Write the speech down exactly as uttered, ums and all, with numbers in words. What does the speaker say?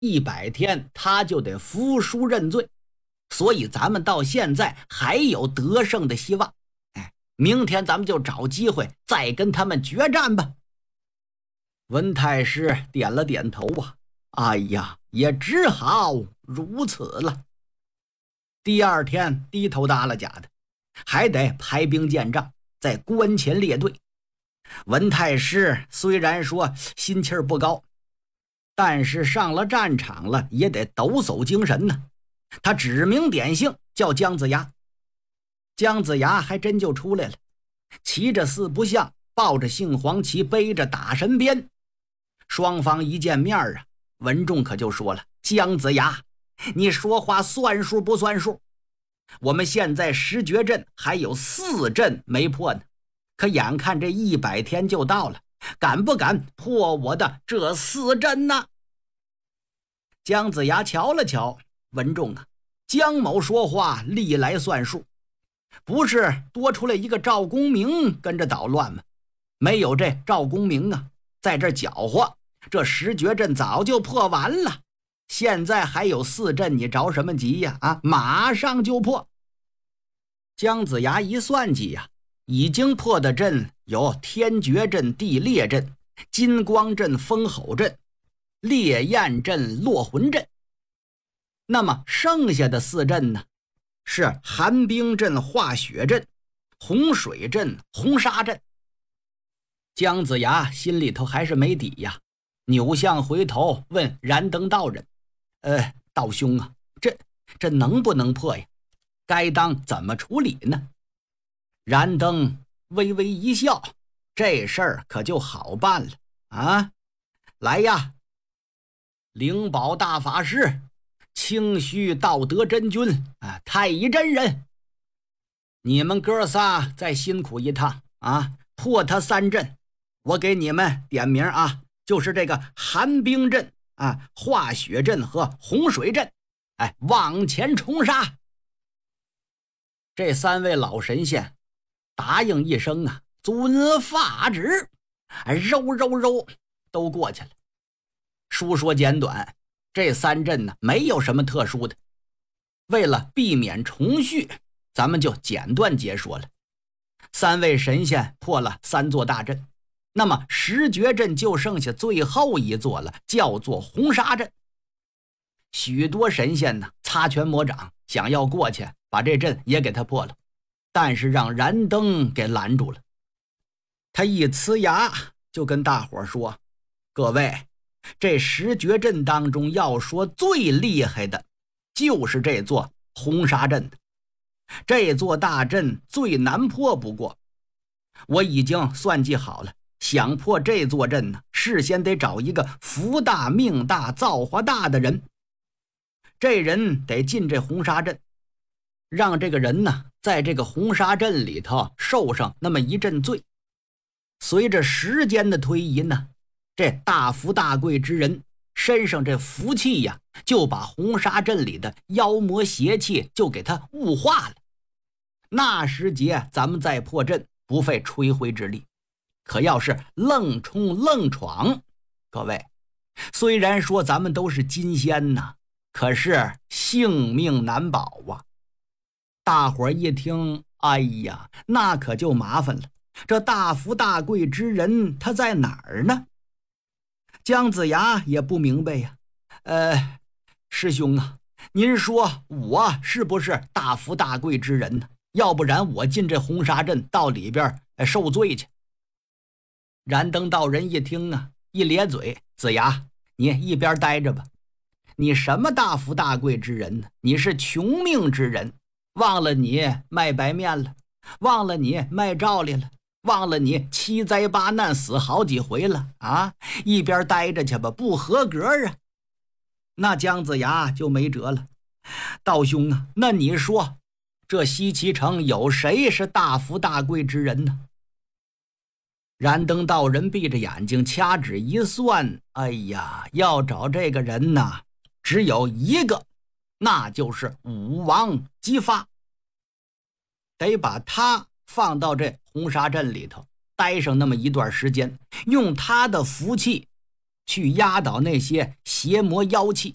一百天他就得服输认罪，所以咱们到现在还有得胜的希望。哎，明天咱们就找机会再跟他们决战吧。文太师点了点头啊，哎呀，也只好如此了。第二天低头耷拉甲的，还得排兵建仗，在关前列队。文太师虽然说心气儿不高，但是上了战场了也得抖擞精神呢。他指名点姓叫姜子牙，姜子牙还真就出来了，骑着四不像，抱着杏黄旗，背着打神鞭。双方一见面啊，文仲可就说了：姜子牙，你说话算数不算数？我们现在十绝阵还有四阵没破呢，可眼看这一百天就到了，敢不敢破我的这四阵呢？姜子牙瞧了瞧文仲啊，姜某说话历来算数，不是多出来一个赵公明跟着捣乱吗？没有这赵公明啊，在这搅和，这十绝阵早就破完了。现在还有四阵，你着什么急呀？啊，马上就破。姜子牙一算计呀，已经破的阵有天绝阵、地裂阵、金光阵、风吼阵、烈焰阵、落魂阵。那么剩下的四阵呢，是寒冰阵、化雪阵、洪水阵、红沙阵。姜子牙心里头还是没底呀，扭向回头问燃灯道人：呃，道兄啊，这这能不能破呀？该当怎么处理呢？燃灯微微一笑：这事儿可就好办了啊！来呀，灵宝大法师、清虚道德真君啊，太乙真人，你们哥仨再辛苦一趟啊，破他三阵。我给你们点名啊，就是这个寒冰阵啊、化雪阵和洪水阵，哎，往前冲杀。这三位老神仙答应一声啊，遵法旨，揉揉揉都过去了。书说简短，这三阵呢没有什么特殊的，为了避免重续，咱们就简短解说了。三位神仙破了三座大阵，那么十绝阵就剩下最后一座了，叫做红沙阵。许多神仙呢擦拳魔掌，想要过去把这阵也给他破了，但是让燃灯给拦住了。他一呲牙就跟大伙说：各位，这十绝阵当中要说最厉害的就是这座红沙阵，这座大阵最难破不过。我已经算计好了，想破这座阵呢，事先得找一个福大命大造化大的人，这人得进这红沙阵，让这个人呢在这个红沙阵里头受上那么一阵罪。随着时间的推移呢，这大富大贵之人身上这福气呀，就把红沙阵里的妖魔邪气就给他物化了。那时节咱们再破阵，不费吹灰之力。可要是愣冲愣闯，各位，虽然说咱们都是金仙呐，可是性命难保啊。大伙儿一听，哎呀，那可就麻烦了。这大富大贵之人他在哪儿呢？姜子牙也不明白呀。呃，师兄啊，您说我是不是大富大贵之人呢？要不然我进这红沙阵到里边受罪去。燃灯道人一听啊，一咧嘴：子牙，你一边待着吧。你什么大富大贵之人呢？你是穷命之人，忘了你卖白面了，忘了你卖照例了，忘了你七灾八难死好几回了啊！一边待着去吧，不合格啊。那姜子牙就没辙了：道兄啊，那你说这西岐城有谁是大富大贵之人呢？燃灯道人闭着眼睛掐指一算，哎呀，要找这个人呢，只有一个，那就是武王姬发。得把他放到这红沙阵里头待上那么一段时间，用他的福气去压倒那些邪魔妖气，